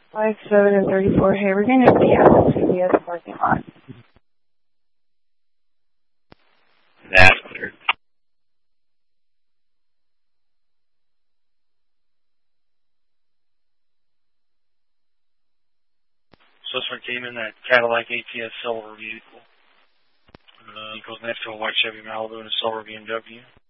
5, 7, and 34. Hey, we're going to be at the CVS parking lot. That's clear. Suspect came in that Cadillac ATS silver vehicle. He goes next to a white Chevy Malibu and a silver BMW.